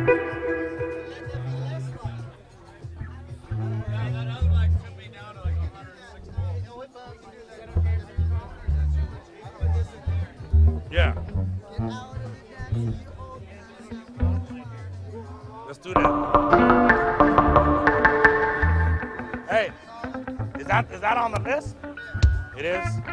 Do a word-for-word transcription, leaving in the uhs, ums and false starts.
Yeah. Let's do that. Hey, is that is that on the list? It is.